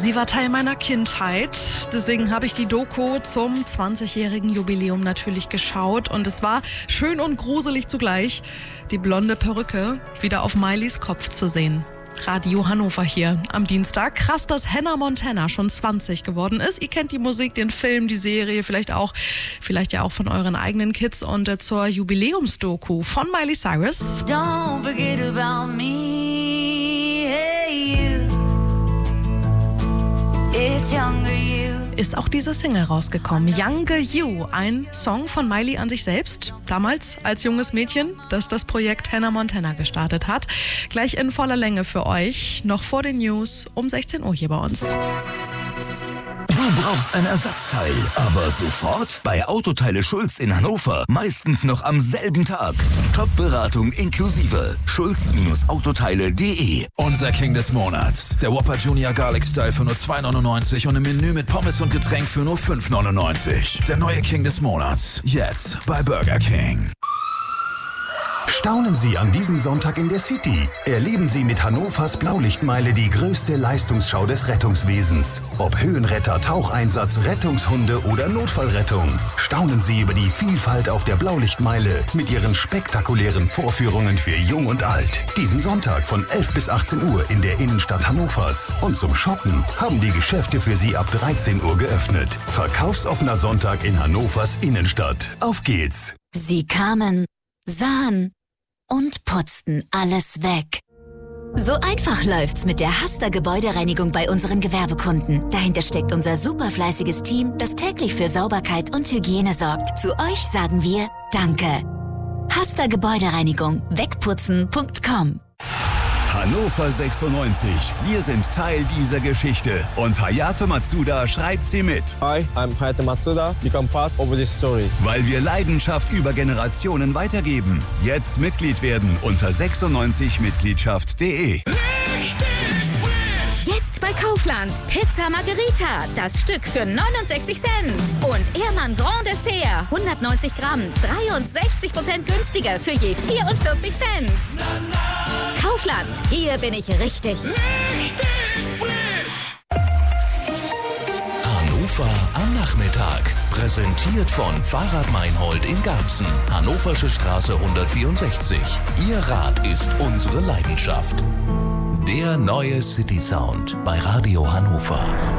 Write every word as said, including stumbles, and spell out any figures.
Sie war Teil meiner Kindheit, deswegen habe ich die Doku zum zwanzigjährigen Jubiläum natürlich geschaut und es war schön und gruselig zugleich, die blonde Perücke wieder auf Mileys Kopf zu sehen. Radio Hannover hier am Dienstag. Krass, dass Hannah Montana schon zwanzig geworden ist. Ihr kennt die Musik, den Film, die Serie, vielleicht auch, vielleicht ja auch von euren eigenen Kids. Und äh, zur Jubiläumsdoku von Miley Cyrus. Don't forget about me, hey you. It's younger you. Ist auch diese Single rausgekommen. Younger You, ein Song von Miley an sich selbst, damals als junges Mädchen, das das Projekt Hannah Montana gestartet hat. Gleich in voller Länge für euch, noch vor den News um sechzehn Uhr hier bei uns. Du brauchst ein Ersatzteil, aber sofort? Bei Autoteile Schulz in Hannover. Meistens noch am selben Tag. Top-Beratung inklusive. schulz Autoteile punkt de. Unser King des Monats. Der Whopper Junior Garlic Style für nur zwei neunundneunzig und im Menü mit Pommes und Getränk für nur fünf neunundneunzig. Der neue King des Monats. Jetzt bei Burger King. Staunen Sie an diesem Sonntag in der City. Erleben Sie mit Hannovers Blaulichtmeile die größte Leistungsschau des Rettungswesens. Ob Höhenretter, Taucheinsatz, Rettungshunde oder Notfallrettung. Staunen Sie über die Vielfalt auf der Blaulichtmeile mit ihren spektakulären Vorführungen für Jung und Alt. Diesen Sonntag von elf bis achtzehn Uhr in der Innenstadt Hannovers. Und zum Shoppen haben die Geschäfte für Sie ab dreizehn Uhr geöffnet. Verkaufsoffener Sonntag in Hannovers Innenstadt. Auf geht's! Sie kamen, sahen und putzten alles weg. So einfach läuft's mit der Hasta Gebäudereinigung bei unseren Gewerbekunden. Dahinter steckt unser superfleißiges Team, das täglich für Sauberkeit und Hygiene sorgt. Zu euch sagen wir Danke. Hasta Gebäudereinigung. Wegputzen punkt com. Hannover sechsundneunzig. Wir sind Teil dieser Geschichte. Und Hayato Matsuda schreibt sie mit. Hi, I'm Hayato Matsuda. Become part of this story. Weil wir Leidenschaft über Generationen weitergeben. Jetzt Mitglied werden unter sechsundneunzig mitgliedschaft punkt de. Jetzt bei Kaufland. Pizza Margherita. Das Stück für neunundsechzig Cent. Und Ehrmann Grand Dessert. hundertneunzig Gramm. dreiundsechzig Prozent günstiger für je vierundvierzig Cent. Kaufland. Hier bin ich richtig. Richtig frisch. Hannover am Nachmittag. Präsentiert von Fahrrad Meinhold in Garbsen. Hannoversche Straße hundertvierundsechzig. Ihr Rad ist unsere Leidenschaft. Der neue City Sound bei Radio Hannover.